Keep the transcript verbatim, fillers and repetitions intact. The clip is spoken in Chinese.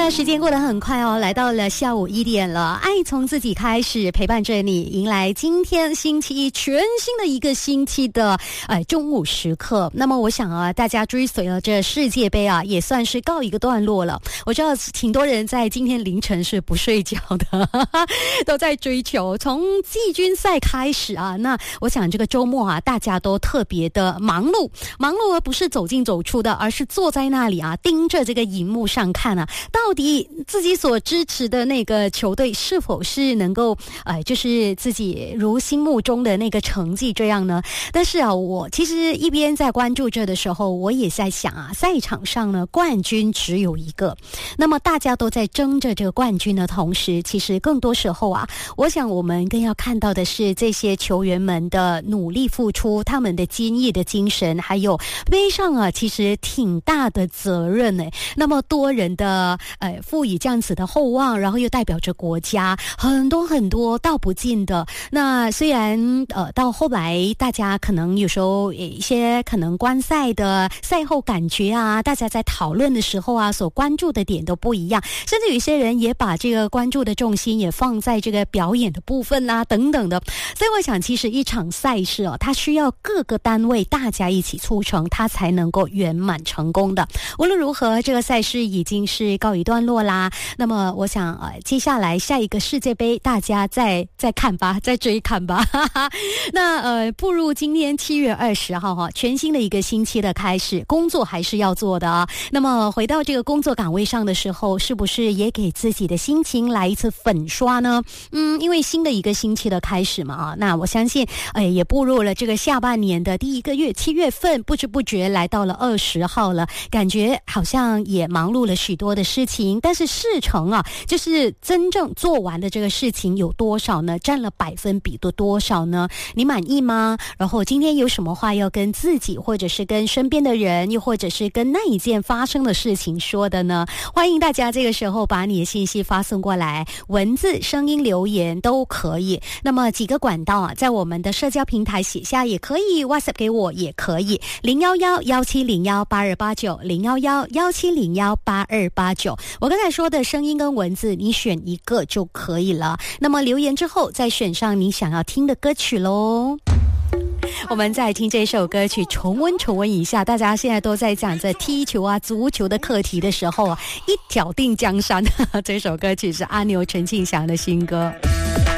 的时间过得很快哦，来到了下午一点了。爱从自己开始，陪伴着你，迎来今天星期一全新的一个星期的呃中午时刻。那么我想啊，大家追随了这世界杯啊，也算是告一个段落了。我知道挺多人在今天凌晨是不睡觉的，哈哈，都在追求。从季军赛开始啊，那我想这个周末啊，大家都特别的忙碌，忙碌而不是走进走出的，而是坐在那里啊，盯着这个荧幕上看啊。到底自己所支持的那个球队是否是能够呃，就是自己如心目中的那个成绩这样呢？但是啊，我其实一边在关注这的时候，我也在想啊，赛场上呢，冠军只有一个。那么大家都在争着这个冠军的同时，其实更多时候啊，我想我们更要看到的是这些球员们的努力付出，他们的坚毅的精神，还有背上啊，其实挺大的责任呢。那么多人的呃，赋予这样子的厚望，然后又代表着国家，很多很多道不尽的。那虽然呃到后来大家可能有时候一些可能观赛的赛后感觉啊，大家在讨论的时候啊，所关注的点都不一样，甚至有一些人也把这个关注的重心也放在这个表演的部分啦、啊、等等的。所以我想其实一场赛事哦，它需要各个单位大家一起促成，它才能够圆满成功的。无论如何，这个赛事已经是告一段落啦。那么我想呃，接下来下一个世界杯大家再再看吧，再追看吧。那呃，步入今天七月二十号哈，全新的一个星期的开始，工作还是要做的啊。那么回到这个工作岗位上的时候，是不是也给自己的心情来一次粉刷呢？嗯，因为新的一个星期的开始嘛啊，那我相信呃也步入了这个下半年的第一个月，七月份不知不觉来到了二十号了，感觉好像也忙碌了许多的事情，但是事成啊，就是真正做完的这个事情有多少呢？占了百分比的多少呢？你满意吗？然后今天有什么话要跟自己，或者是跟身边的人，又或者是跟那一件发生的事情说的呢？欢迎大家这个时候把你的信息发送过来，文字、声音、留言都可以。那么几个管道啊，在我们的社交平台写下也可以， WhatsApp 给我也可以，零一一一七零一八二八九，零一一一七零一八二八九。我刚才说的声音跟文字，你选一个就可以了。那么留言之后，再选上你想要听的歌曲咯。我们再听这首歌曲，重温重温一下。大家现在都在讲着踢球啊、足球的课题的时候啊，一脚定江山。这首歌曲是阿牛陈庆祥的新歌。